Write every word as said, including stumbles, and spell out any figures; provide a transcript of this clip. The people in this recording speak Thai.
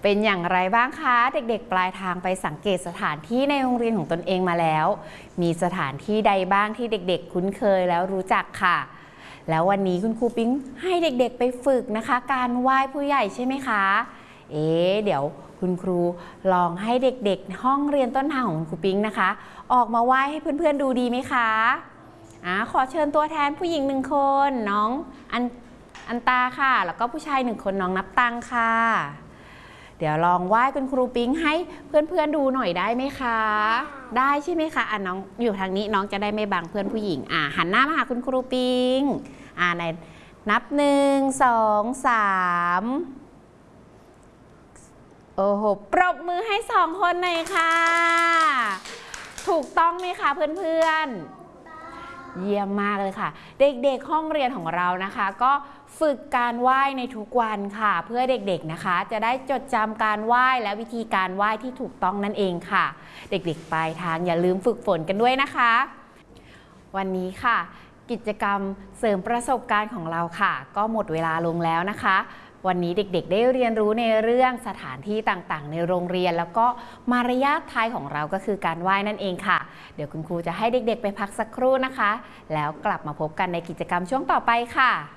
เป็นอย่างไรบ้างคะเด็กๆปลายทางไปสังเกตสถานที่ในโรงเรียนของตนเองมาแล้วมีสถานที่ใดบ้างที่เด็กๆคุ้นเคยแล้วรู้จักค่ะแล้ววันนี้คุณครูปิ๊งให้เด็กๆไปฝึกนะคะการไหว้ผู้ใหญ่ใช่ไหมคะเอ๊ะเดี๋ยวคุณครูลองให้เด็กๆห้องเรียนต้นทางของคุณครูปิ๊งนะคะออกมาไหว้ให้เพื่อนๆดูดีไหมคะอ่าขอเชิญตัวแทนผู้หญิงหนึ่งคนน้องอันอันตาค่ะแล้วก็ผู้ชายหนึ่งคนน้องนับตังค่ะเดี๋ยวลองไหว้คุณครูปิ๊งให้เพื่อนๆดูหน่อยได้ไหมคะได้ใช่ไหมคะอ่ะน้องอยู่ทางนี้น้องจะได้ไม่บังเพื่อนผู้หญิงอ่ะหันหน้ามาหาคุณครูปิ๊งอ่ะในนับหนึ่งสองสามโอ้โหปรบมือให้สองคนหน่อยค่ะถูกต้องไหมคะเพื่อนๆเยี่ยมมากเลยค่ะเด็กๆห้องเรียนของเรานะคะก็ฝึกการไหว้ในทุกวันค่ะเพื่อเด็กๆนะคะจะได้จดจำการไหว้และวิธีการไหว้ที่ถูกต้องนั่นเองค่ะเด็กๆปลายทางอย่าลืมฝึกฝนกันด้วยนะคะวันนี้ค่ะกิจกรรมเสริมประสบการณ์ของเราค่ะก็หมดเวลาลงแล้วนะคะวันนี้เด็กๆได้เรียนรู้ในเรื่องสถานที่ต่างๆในโรงเรียนแล้วก็มารยาทไทยของเราก็คือการไหว้นั่นเองค่ะเดี๋ยวคุณครูจะให้เด็กๆไปพักสักครู่นะคะแล้วกลับมาพบกันในกิจกรรมช่วงต่อไปค่ะ